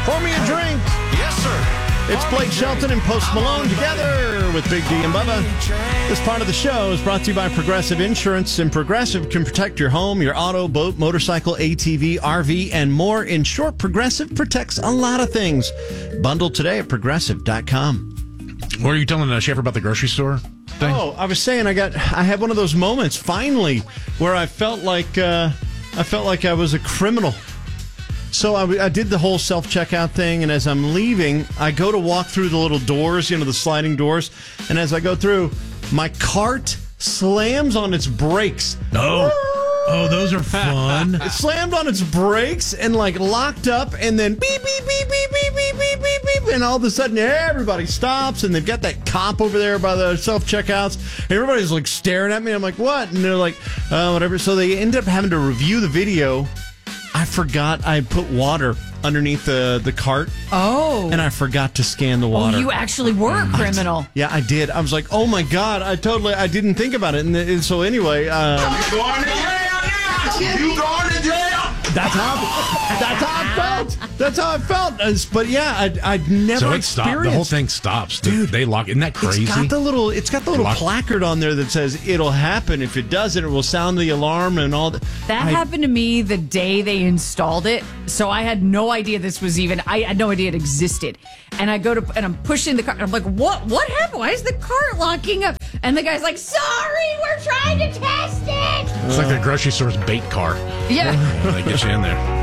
Pour me a drink. Yes, sir. It's Blake Shelton and Post Malone together with Big D and Bubba. This part of the show is brought to you by Progressive Insurance, and Progressive can protect your home, your auto, boat, motorcycle, ATV, RV, and more. In short, Progressive protects a lot of things. Bundle today at Progressive.com. What are you telling Schaefer about the grocery store thing? Oh, I was saying I had one of those moments finally where I felt like I was a criminal. So I did the whole self-checkout thing, and as I'm leaving, I go to walk through the little doors, the sliding doors, and as I go through, my cart slams on its brakes. Oh, those are fun. It slammed on its brakes and locked up, and then beep, beep, beep, beep, beep, beep, beep, beep, beep, and all of a sudden everybody stops, and they've got that cop over there by the self-checkouts, and everybody's staring at me. I'm like, what? And they're like, whatever. So they end up having to review the video. I forgot I put water underneath the cart. Oh. And I forgot to scan the water. Oh, you actually were a criminal. Yeah, I did. I was like, oh my God, I didn't think about it. And so anyway. You going to jail? You going to jail? That's how I felt. That's how I felt. But yeah, I'd never So it experienced. stopped. The whole thing stops. Dude, they lock. Isn't that crazy? It's got the little placard on there that says it'll happen. If it doesn't, it will sound the alarm and all that. That happened to me the day they installed it. So I had no idea this was I had no idea it existed. And I and I'm pushing the cart. And I'm like, what happened? Why is the cart locking up? And the guy's like, sorry, we're trying to test it. It's like the grocery store's bait car. Yeah. They get you in there.